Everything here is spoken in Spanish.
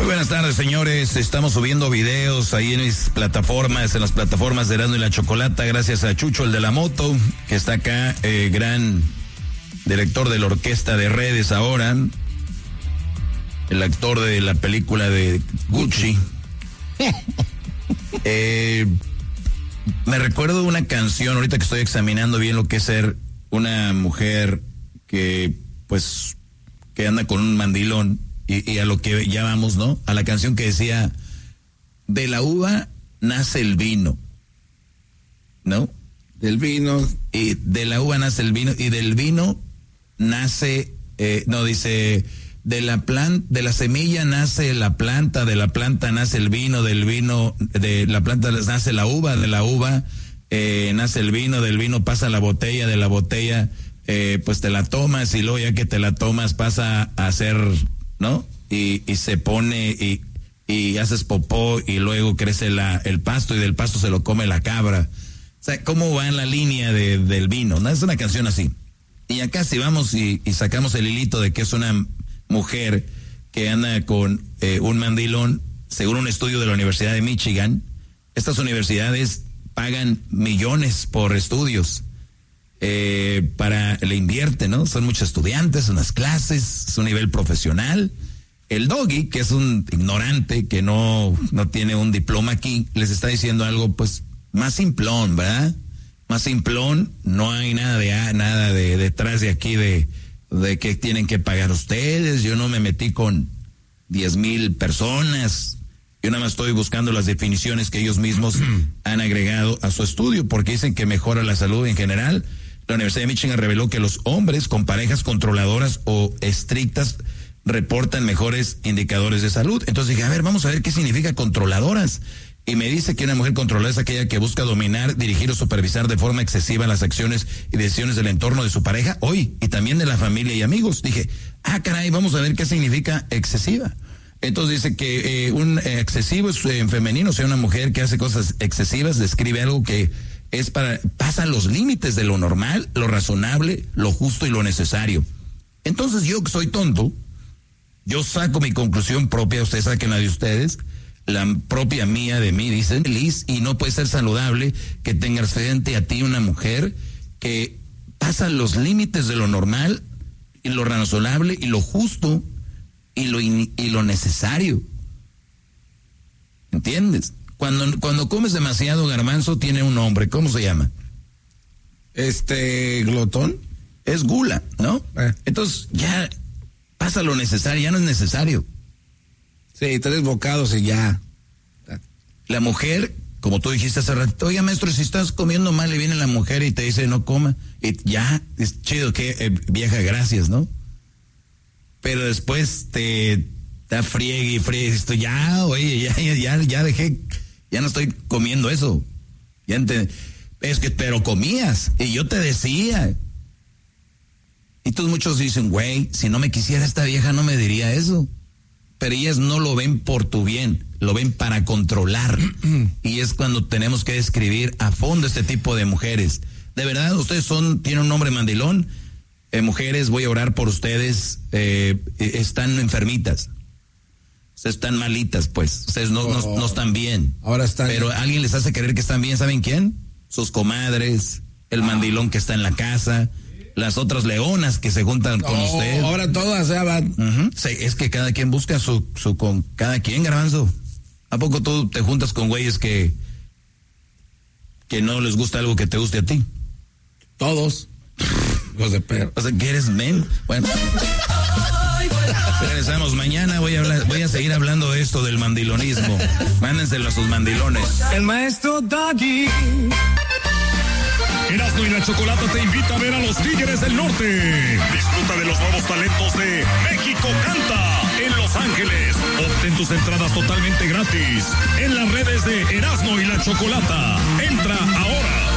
buenas tardes, señores. Estamos subiendo videos ahí en mis plataformas, en las plataformas de Erasmo y la Chocolata, gracias a Chucho, el de la moto, que está acá, gran director de la orquesta de redes ahora, el actor de la película de Gucci. Me recuerdo una canción, ahorita que estoy examinando bien lo que es ser una mujer que, pues, que anda con un mandilón, y a lo que ya vamos, ¿no? A la canción que decía, de la uva nace el vino, ¿no? Del vino. Y de la uva nace el vino, y del vino nace, dice, de la semilla nace la planta, de la planta nace el vino, del vino, de la planta nace la uva, de la uva nace el vino, del vino pasa a la botella, de la botella pues te la tomas, y luego ya que te la tomas pasa a ser, ¿no? Y se pone y haces popó, y luego crece el pasto, y del pasto se lo come la cabra. O sea, ¿cómo va en la línea del vino? ¿No? Es una canción así. Y acá si vamos y sacamos el hilito de que es una mujer que anda con un mandilón, según un estudio de la Universidad de Michigan, estas universidades pagan millones por estudios, le invierten, ¿no? Son muchos estudiantes, unas clases, es un nivel profesional. El Doggy, que es un ignorante, que no tiene un diploma aquí, les está diciendo algo, pues, más simplón, ¿verdad? Más simplón, no hay nada de detrás de aquí de que tienen que pagar ustedes. Yo no me metí con 10,000 personas. Yo nada más estoy buscando las definiciones que ellos mismos han agregado a su estudio, porque dicen que mejora la salud en general. La Universidad de Michigan reveló que los hombres con parejas controladoras o estrictas reportan mejores indicadores de salud. Entonces dije, a ver, vamos a ver qué significa controladoras. Y me dice que una mujer controlada es aquella que busca dominar, dirigir o supervisar de forma excesiva las acciones y decisiones del entorno de su pareja, y también de la familia y amigos. Dije, caray, vamos a ver qué significa excesiva. Entonces dice que un excesivo es en femenino, o sea, una mujer que hace cosas excesivas, describe algo que pasa los límites de lo normal, lo razonable, lo justo y lo necesario. Entonces yo, que soy tonto, yo saco mi conclusión propia, ustedes saquen la de ustedes, la propia mía de mí, dicen, feliz, y no puede ser saludable que tengas frente a ti una mujer que pasa los límites de lo normal y lo razonable y lo justo y lo necesario. ¿Entiendes? Cuando comes demasiado, garbanzo, tiene un nombre, ¿cómo se llama? Glotón. Es gula, ¿no? Entonces ya pasa lo necesario, ya no es necesario. Sí, 3 bocados y ya. La mujer, como tú dijiste hace rato, oiga, maestro, si estás comiendo mal y viene la mujer y te dice no coma, y ya, es chido, que vieja, gracias, ¿no? Pero después te da friegue y friegue, esto ya, oye, ya dejé, ya no estoy comiendo eso. Es que, pero comías, y yo te decía. Y todos muchos dicen, güey, si no me quisiera esta vieja no me diría eso. Pero ellas no lo ven por tu bien, lo ven para controlar. Y es cuando tenemos que describir a fondo este tipo de mujeres. De verdad, ustedes tienen un nombre mandilón. Mujeres, voy a orar por ustedes. Están enfermitas. Ustedes están malitas, pues. Ustedes no están bien. Ahora están. Pero alguien les hace creer que están bien. ¿Saben quién? Sus comadres, el mandilón que está en la casa, las otras leonas que se juntan con usted. Ahora todas ya van. Sí, es que cada quien busca su con cada quien, garbanzo. ¿A poco tú te juntas con güeyes que no les gusta algo que te guste a ti? Todos. Hijos de perro. O sea, que eres men. Bueno. Regresamos mañana, voy a seguir hablando de esto del mandilonismo. Mándenselo a sus mandilones. El maestro Doggy. Erasmo y la Chocolata te invita a ver a los Tigres del Norte. Disfruta de los nuevos talentos de México Canta en Los Ángeles. Obtén tus entradas totalmente gratis en las redes de Erasmo y la Chocolata. Entra ahora